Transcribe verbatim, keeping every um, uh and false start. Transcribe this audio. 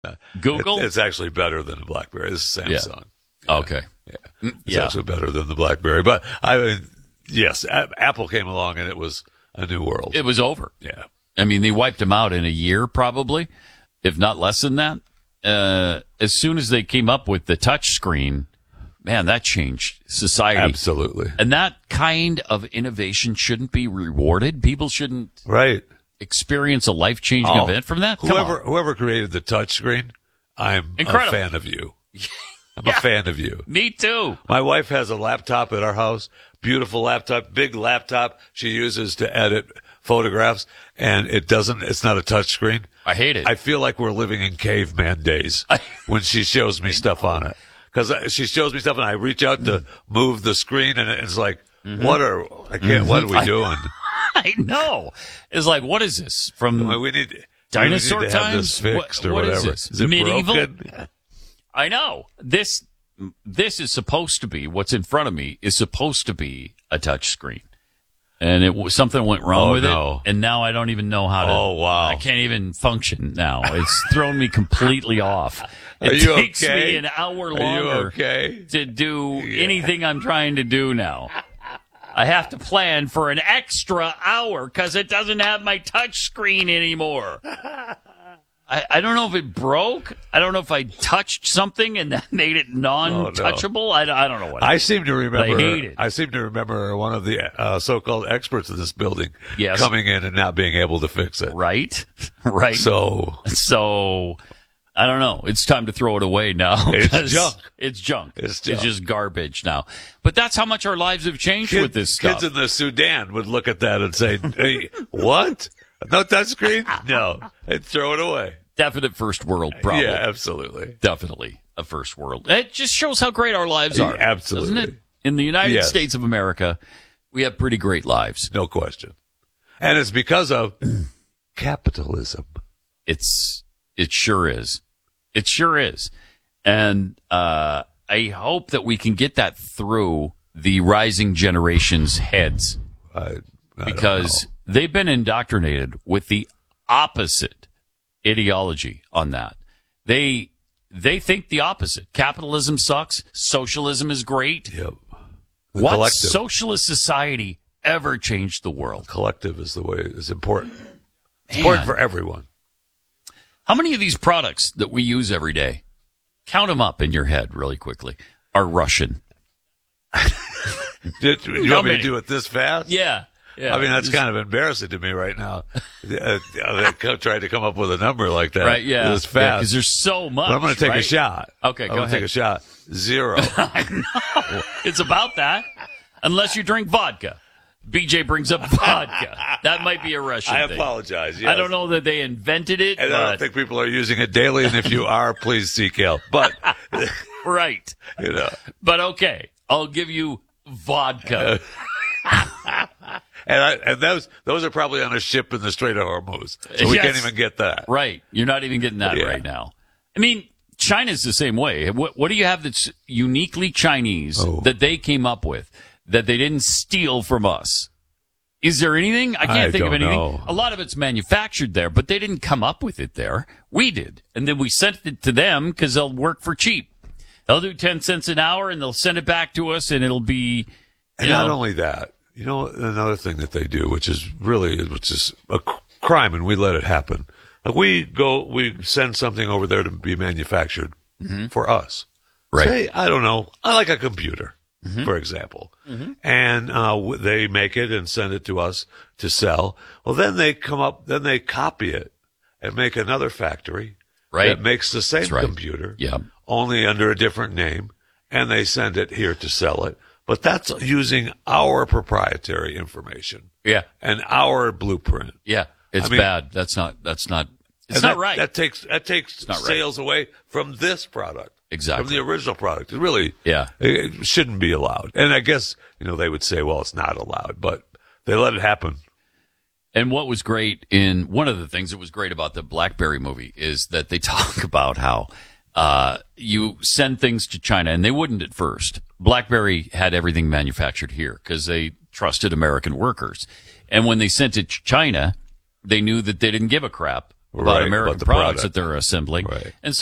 Google? It, it's actually better than the BlackBerry. It's Samsung. Yeah. Okay. Yeah. It's yeah. actually better than the BlackBerry. But, I mean, yes, a- Apple came along and it was a new world. It was over. Yeah. I mean, they wiped them out in a year probably, if not less than that. Uh, as soon as they came up with the touch screen, man, that changed society. Absolutely. And that kind of innovation shouldn't be rewarded. People shouldn't right. experience a life-changing oh, event from that. Come whoever on. whoever created the touch screen, I'm Incredible. a fan of you. I'm yeah. a fan of you. Me too. My wife has a laptop at our house, beautiful laptop, big laptop she uses to edit photographs, and it doesn't, it's not a touch screen. I hate it. I feel like we're living in caveman days when she shows me stuff on it. Because she shows me stuff and I reach out to move the screen and it's like, mm-hmm. what are, I can't, mm-hmm. what are we doing? I know. It's like, what is this? From I mean, we need, dinosaur we need to times? have this fixed what, or what whatever. Is, this? Is it medieval? broken? I know. This, this is supposed to be, what's in front of me is supposed to be a touch screen. And it something went wrong oh, with no. it, and now I don't even know how to. Oh wow! I can't even function now. It's thrown me completely off. It Are you takes okay? me an hour longer Are you okay? to do yeah. anything I'm trying to do now. I have to plan for an extra hour because it doesn't have my touch screen anymore. I, I don't know if it broke. I don't know if I touched something and that made it non-touchable. Oh, no. I, I don't know what. I seem to remember. I hate it. I seem to remember one of the uh, so-called experts in this building yes. coming in and not being able to fix it. Right, right. So, so I don't know. It's time to throw it away now. It's junk. It's junk. It's junk. It's just garbage now. But that's how much our lives have changed Kid, with this stuff. Kids in the Sudan would look at that and say, "Hey, what? No touchscreen? No." They'd throw it away. Definite first world problem. Yeah, absolutely. Definitely a first world. It just shows how great our lives are. Absolutely. Doesn't it? In the United yes. States of America, we have pretty great lives. No question. And it's because of capitalism. It's, it sure is. It sure is. And, uh, I hope that we can get that through the rising generation's heads. I, I because they've been indoctrinated with the opposite ideology on that. They they think the opposite. Capitalism sucks. Socialism is great. Yep. What collective. socialist society ever changed the world? Collective is the way is important. It's Man. important for everyone. How many of these products that we use every day, count them up in your head really quickly, are Russian? Did, you How want me many? to do it this fast? Yeah. Yeah. I mean, that's Just- kind of embarrassing to me right now. Uh, They co- tried to come up with a number like that. Right, yeah. This fast. Because there's so much. But I'm going to take right? a shot. Okay, I'm go gonna ahead. take a shot. Zero. I know. It's about that. Unless you drink vodka. B J brings up vodka. That might be a Russian I thing. apologize. Yes. I don't know that they invented it. And but, I don't think people are using it daily. And if you are, please seek help. But, right. you know. But okay, I'll give you vodka. And, I, and those those are probably on a ship in the Strait of Hormuz. So we Yes. can't even get that. Right. You're not even getting that Yeah. right now. I mean, China's the same way. What, what do you have that's uniquely Chinese Oh. that they came up with that they didn't steal from us? Is there anything? I can't I think of don't anything. know. A lot of it's manufactured there, but they didn't come up with it there. We did. And then we sent it to them because they'll work for cheap. They'll do ten cents an hour and they'll send it back to us and it'll be, And you not know, only that, you know, another thing that they do, which is really, which is a c- crime, and we let it happen. Like we go, we send something over there to be manufactured for us. Right. Say, I don't know, I like a computer, for example, and uh, w- they make it and send it to us to sell. Well, then they come up, then they copy it and make another factory Right. that makes the same That's right. computer, Yeah. only under a different name, and they send it here to sell it. But that's using our proprietary information Yeah. and our blueprint. Yeah. It's I mean- bad. That's not, that's not, it's And not that, right. That takes that takes not right. sales away from this product, Exactly. from the original product. It really, Yeah. it, it shouldn't be allowed. And I guess you know they would say, well, it's not allowed, but they let it happen. And what was great in one of the things that was great about the BlackBerry movie is that they talk about how uh, you send things to China, and they wouldn't at first. BlackBerry had everything manufactured here because they trusted American workers. And when they sent it to China, they knew that they didn't give a crap about Right, American about the products product. that they're assembling. Right. And so